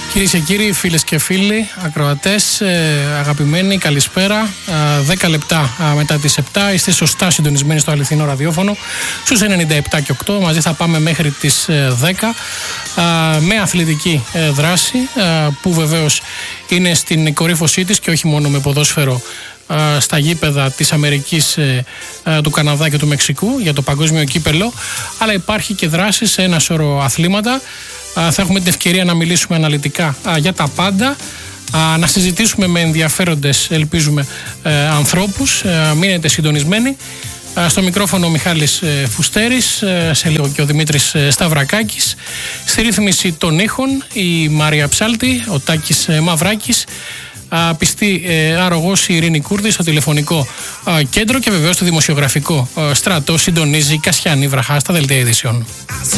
Κυρίες και κύριοι, φίλες και φίλοι, ακροατές, αγαπημένοι, καλησπέρα. 10 λεπτά μετά τις 7 είστε σωστά συντονισμένοι στο αληθινό ραδιόφωνο στους 97 και 8. Μαζί θα πάμε μέχρι τις 10 με αθλητική δράση που βεβαίως είναι στην κορύφωσή της και όχι μόνο με ποδόσφαιρο στα γήπεδα της Αμερικής, του Καναδά και του Μεξικού για το παγκόσμιο κύπελο, αλλά υπάρχει και δράση σε ένα σώρο αθλήματα. Θα έχουμε την ευκαιρία να μιλήσουμε αναλυτικά για τα πάντα, να συζητήσουμε με ενδιαφέροντες, ελπίζουμε, ανθρώπους. Μείνετε συντονισμένοι. Στο μικρόφωνο ο Μιχάλης Φουστέρης, σε λίγο και ο Δημήτρης Σταυρακάκης. Στη ρύθμιση των ήχων η Μαρία Ψάλτη, ο Τάκης Μαυράκης, πιστή αρρωγός η Ειρήνη Κούρδη στο τηλεφωνικό κέντρο και βεβαίως το δημοσιογραφικό στρατό συντονίζει η Κασιάνη Βραχά στα δελτία ειδήσεων.